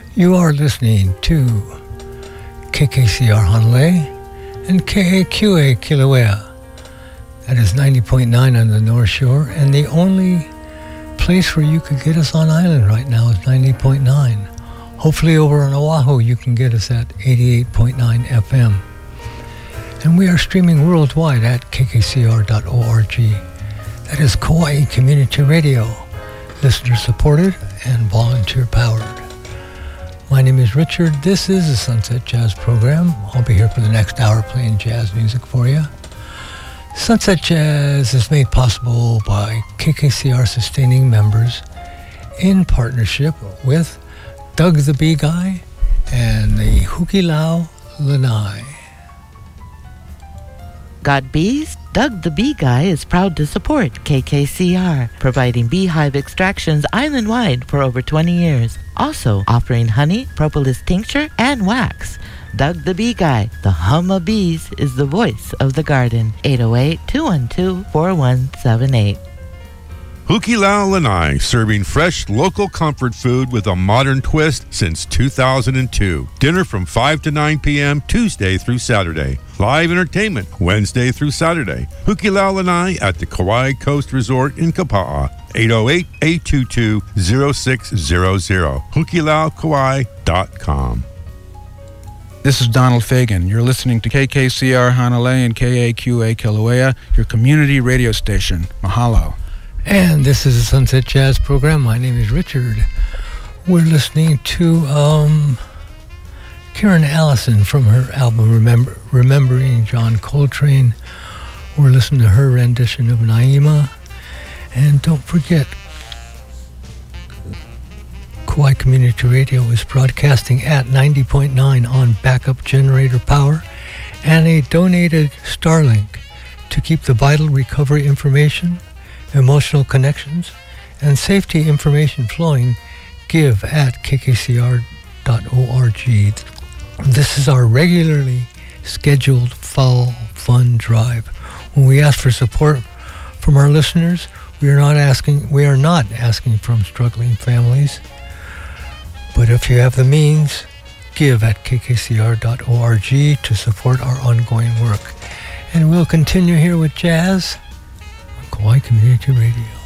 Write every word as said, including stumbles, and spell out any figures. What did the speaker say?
You are listening to K K C R Honolulu and K A Q A Kilauea. That is ninety point nine on the North Shore, and the only place where you could get us on island right now is ninety point nine. Hopefully over on Oahu you can get us at eighty-eight point nine F M. And we are streaming worldwide at K K C R dot org. That is Kauai Community Radio, listener supported and volunteer powered. My name is Richard. This is the Sunset Jazz program. I'll be here for the next hour playing jazz music for you. Sunset Jazz is made possible by K K C R sustaining members in partnership with Doug the Bee Guy and the Hukilau Lanai. Got bees? Doug the Bee Guy is proud to support K K C R, providing beehive extractions island-wide for over twenty years. Also offering honey, propolis tincture, and wax. Doug the Bee Guy, the hum of bees, is the voice of the garden. eight oh eight, two one two, four one seven eight. Hukilau Lanai, serving fresh, local comfort food with a modern twist since two thousand two. Dinner from five to nine p.m. Tuesday through Saturday. Live entertainment Wednesday through Saturday. Hukilau Lanai at the Kauai Coast Resort in Kapa'a. eight oh eight, eight two two, oh six zero zero. hukilau kauai dot com. This is Donald Fagan. You're listening to K K C R Honolulu and K A Q A Kilauea, your community radio station. Mahalo. And this is the Sunset Jazz program. My name is Richard. We're listening to um, Karen Allison from her album Remember, Remembering John Coltrane. We're listening to her rendition of Naima. And don't forget, Kauai Community Radio is broadcasting at ninety point nine on backup generator power and a donated Starlink to keep the vital recovery information, emotional connections, and safety information flowing. Give at K K C R dot org. This is our regularly scheduled fall fun drive. When we ask for support from our listeners, we are not asking we are not asking from struggling families. But if you have the means, give at K K C R dot org to support our ongoing work. And we'll continue here with jazz on Kauai Community Radio.